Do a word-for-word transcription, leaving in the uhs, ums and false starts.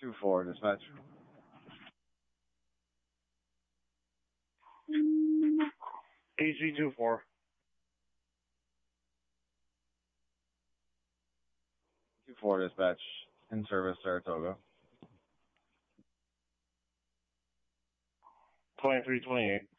two four, dispatch. H V two four. two four, dispatch. In service, Saratoga. twenty-three twenty-eight.